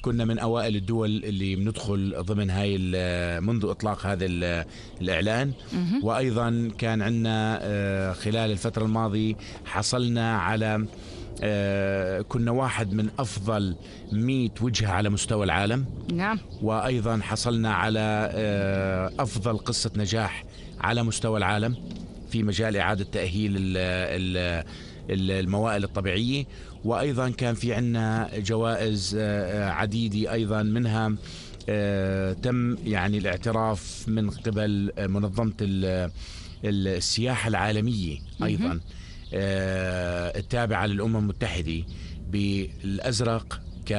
كنا من أوائل الدول اللي بندخل ضمن هاي منذ إطلاق هذا الإعلان. وأيضا كان عندنا خلال الفترة الماضية حصلنا على كنا واحد من أفضل 100 وجهة على مستوى العالم. نعم. وأيضا حصلنا على أفضل قصة نجاح على مستوى العالم في مجال إعادة تأهيل الموائل الطبيعية. وأيضا كان في عنا جوائز عديدة أيضا، منها تم يعني الاعتراف من قبل منظمة السياحة العالمية أيضا التابعة للأمم المتحدة بالأزرق ك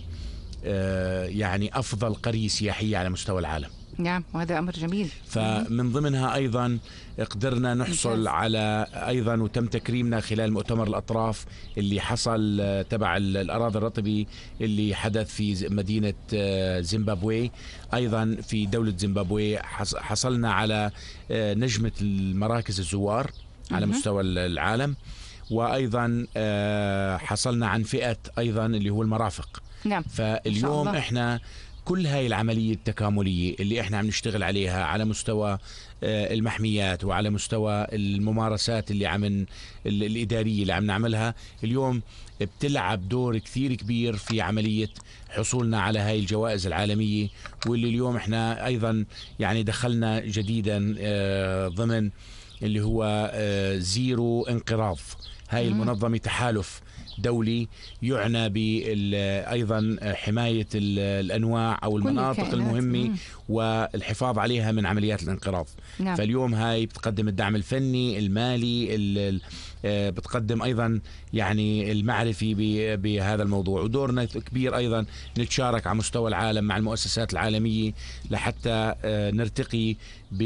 يعني أفضل قرية سياحية على مستوى العالم. نعم، وهذا أمر جميل. فمن ضمنها أيضا قدرنا نحصل على أيضا، وتم تكريمنا خلال مؤتمر الأطراف اللي حصل تبع الأراضي الرطبة اللي حدث في مدينة زيمبابوي. أيضا في دولة زيمبابوي حصلنا على نجمة المراكز الزوار على مستوى العالم. وأيضا حصلنا عن فئة أيضا اللي هو المرافق. نعم. فاليوم إحنا كل هاي العملية التكاملية اللي احنا عم نشتغل عليها على مستوى المحميات وعلى مستوى الممارسات اللي الإدارية اللي عم نعملها اليوم بتلعب دور كثير كبير في عملية حصولنا على هاي الجوائز العالمية. واللي اليوم احنا أيضا يعني دخلنا جديدا ضمن اللي هو زيرو انقراض. هاي المنظمة تحالف دولي يعنى أيضا حماية الأنواع أو المناطق المهمة والحفاظ عليها من عمليات الانقراض. نعم. فاليوم هاي بتقدم الدعم الفني المالي، بتقدم أيضا يعني المعرفي بهذا الموضوع. ودورنا كبير أيضا نتشارك على مستوى العالم مع المؤسسات العالمية لحتى نرتقي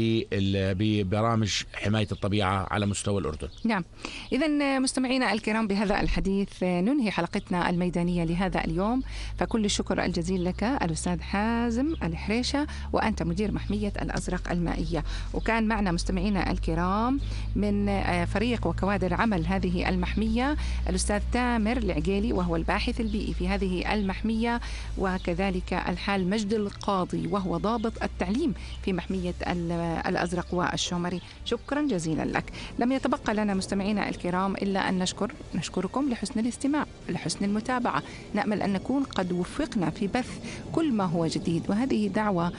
ببرامج حماية الطبيعة على مستوى الأردن. نعم. إذن مستمعينا الكرام، بهذا الحديث ننهي حلقتنا الميدانية لهذا اليوم. فكل الشكر الجزيل لك الأستاذ حازم الحريشة، وأنت مدير محمية الأزرق المائية. وكان معنا مستمعينا الكرام من فريق وكوادر عمل هذه المحمية الأستاذ تامر العقيلي، وهو الباحث البيئي في هذه المحمية، وكذلك الحال مجد القاضي وهو ضابط التعليم في محمية الأزرق والشومري. شكرا جزيلا لك. لم يتبقى لنا مستمعينا الكرام إلا أن نشكركم لحسن الاستماع، لحسن المتابعة. نأمل أن نكون قد وفقنا في بث كل ما هو جديد، وهذه دعوة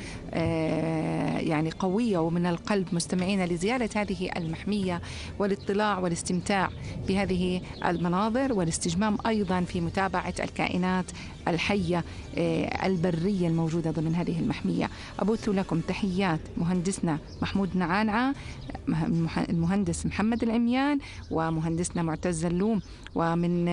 يعني قوية ومن القلب مستمعينا لزيارة هذه المحمية والاطلاع والاستمتاع بهذه المناظر، والاستجمام أيضا في متابعة الكائنات الحية البرية الموجودة ضمن هذه المحمية. أبث لكم تحيات مهندسنا محمود نعانعة، المهندس محمد العميان، ومهندسنا معتز اللوم، ومن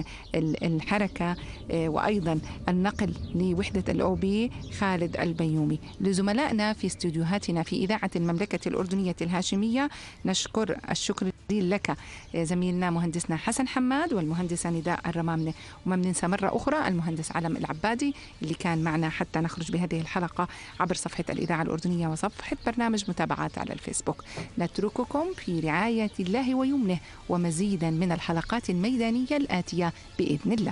الحركة وأيضا النقل لوحدة الأوبي خالد البيومي. لزملائنا في استوديوهاتنا في إذاعة المملكة الأردنية الهاشمية نشكر الشكر لك زميلنا مهندسنا حسن حماد والمهندسة نداء الرمامنة. وما بننسى مرة أخرى المهندس علم العبادي اللي كان معنا حتى نخرج بهذه الحلقة عبر صفحة الإذاعة الأردنية وصفحة برنامج متابعات على الفيسبوك. نترككم في رعاية الله ويمنه ومزيدا من الحلقات الميدانية الآتية بإذن الله.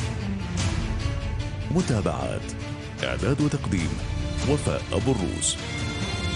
متابعات إعداد وتقديم وفاء أبو الروس.